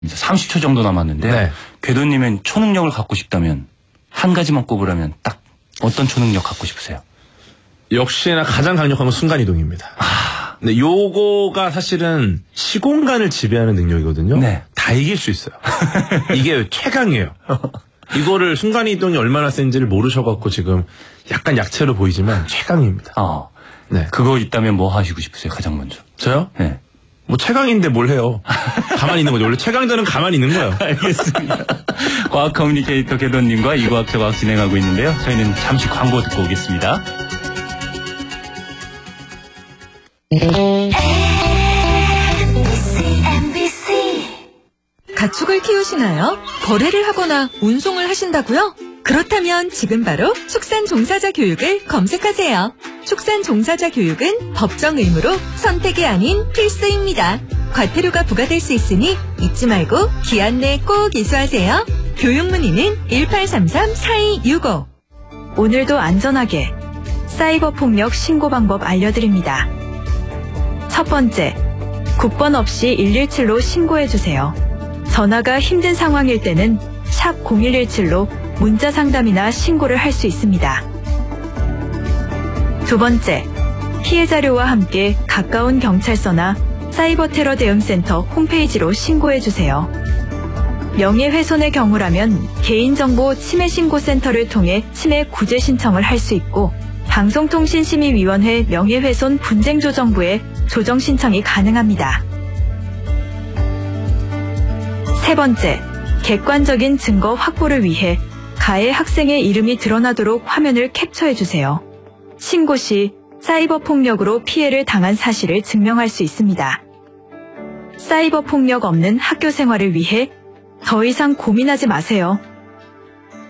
이제 30초 정도 남았는데요. 네. 궤도님은 초능력을 갖고 싶다면 한 가지만 꼽으라면 딱 어떤 초능력 갖고 싶으세요? 역시나 가장 강력한 건 순간이동입니다. 근데 요거가 사실은 시공간을 지배하는 능력이거든요. 네. 다 이길 수 있어요. 이게 최강이에요. 이거를 순간이동이 얼마나 센지를 모르셔갖고 지금 약간 약체로 보이지만 최강입니다. 네. 그거 있다면 뭐 하시고 싶으세요? 가장 먼저. 저요? 네. 뭐 최강인데 뭘 해요? 가만히 있는 거죠. 원래 최강자는 가만히 있는 거예요. 알겠습니다. 과학 커뮤니케이터 궤도님과 이과학자 과학 진행하고 있는데요. 저희는 잠시 광고 듣고 오겠습니다. 가축을 키우시나요? 거래를 하거나 운송을 하신다고요? 그렇다면 지금 바로 축산 종사자 교육을 검색하세요. 축산 종사자 교육은 법정 의무로 선택이 아닌 필수입니다. 과태료가 부과될 수 있으니 잊지 말고 기한 내 꼭 이수하세요. 교육 문의는 1833-4265. 오늘도 안전하게 사이버 폭력 신고 방법 알려드립니다. 첫 번째, 국번 없이 117로 신고해주세요. 전화가 힘든 상황일 때는 샵 0117로 문자 상담이나 신고를 할 수 있습니다. 두 번째, 피해 자료와 함께 가까운 경찰서나 사이버 테러 대응센터 홈페이지로 신고해주세요. 명예훼손의 경우라면 개인정보 침해신고센터를 통해 침해 구제 신청을 할 수 있고 방송통신심의위원회 명예훼손 분쟁조정부에 조정 신청이 가능합니다. 세 번째, 객관적인 증거 확보를 위해 가해 학생의 이름이 드러나도록 화면을 캡처해주세요. 신고 시 사이버 폭력으로 피해를 당한 사실을 증명할 수 있습니다. 사이버 폭력 없는 학교 생활을 위해 더 이상 고민하지 마세요.